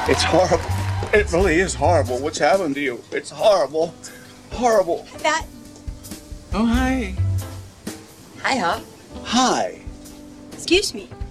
It's horrible. It really is horrible. What's happened to you? It's horrible. Horrible. That. Oh, hi. Hi, Hop. Hi. Excuse me.